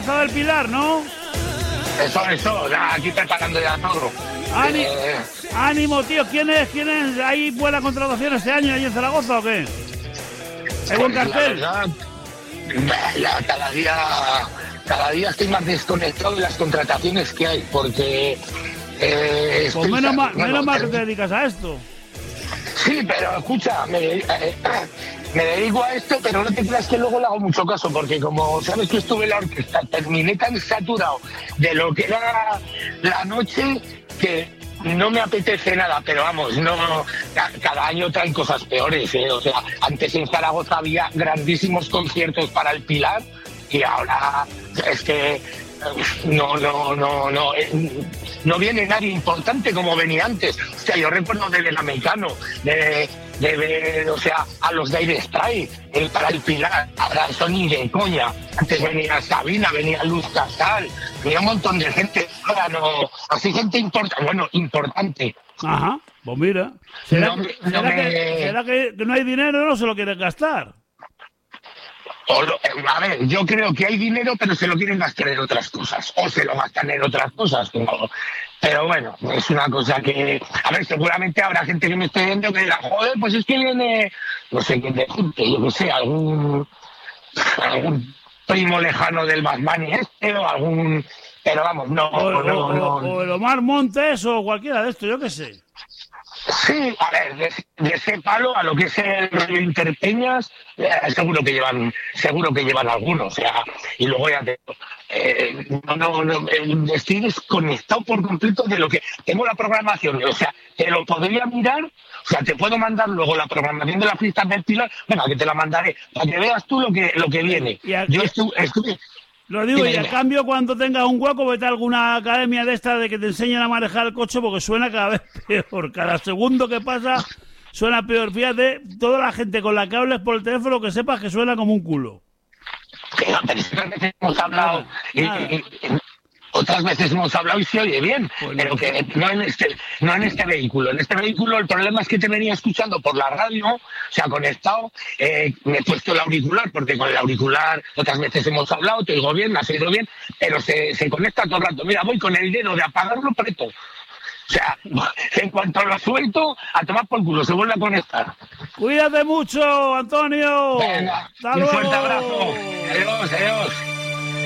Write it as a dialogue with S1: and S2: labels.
S1: empezado el Pilar, ¿no?
S2: Eso, ya, aquí preparando ya todo.
S1: Ánimo, tío. ¿Quién es? ¿Hay buena contratación este año ahí en Zaragoza o qué? ¿Hay buen cartel?
S2: La verdad, cada día estoy más desconectado de las contrataciones que hay, porque...
S1: pues menos mal que te dedicas a esto.
S2: Sí, pero escucha, me dedico a esto, pero no te creas que luego le hago mucho caso, porque como sabes que estuve en la orquesta, terminé tan saturado de lo que era la noche que no me apetece nada, pero vamos, no, cada año traen cosas peores, ¿eh? O sea, antes en Zaragoza había grandísimos conciertos para el Pilar y ahora es que no viene nadie importante como venía antes. O sea, yo recuerdo de ver a Mecano, de ver, o sea, a los de Aire Spray, para el Pilar, ahora eso ni de coña. Antes venía Sabina, venía Luz Casal, venía un montón de gente, ahora no, así gente importante.
S1: Ajá, pues mira, ¿será que no hay dinero, no se lo quieren gastar?
S2: A ver, yo creo que hay dinero, pero se lo quieren gastar en otras cosas, o se lo gastan en otras cosas, pero bueno, es una cosa que, a ver, seguramente habrá gente que me esté viendo que dirá, joder, pues es que viene, no sé quién de gente, yo qué sé, algún primo lejano del Bad Bunny o algún, pero vamos, no.
S1: O el Omar Montes o cualquiera de estos, yo qué sé.
S2: Sí, a ver, de ese palo a lo que es el rollo Interpeñas, seguro que llevan algunos, o sea, y luego ya estoy desconectado por completo de lo que tengo la programación, o sea, te lo podría mirar, o sea, te puedo mandar luego la programación de la fiesta del Pilar, venga, que te la mandaré, para que veas tú lo que viene. Yo estuve
S1: lo digo, y a cambio, cuando tengas un hueco, vete a alguna academia de esta de que te enseñen a manejar el coche, porque suena cada vez peor. Cada segundo que pasa suena peor. Fíjate, toda la gente con la que hables por el teléfono, que sepas que suena como un culo.
S2: Pero hemos hablado otras veces hemos hablado y se oye bien, pero que no en este vehículo. En este vehículo el problema es que te venía escuchando por la radio, o sea, conectado, me he puesto el auricular, porque con el auricular otras veces hemos hablado, te oigo bien, me has oído bien, pero se conecta todo el rato. Mira, voy con el dedo de apagarlo preto. O sea, en cuanto lo suelto, a tomar por culo, se vuelve a conectar.
S1: Cuídate mucho, Antonio.
S2: Venga, un fuerte abrazo. Adiós.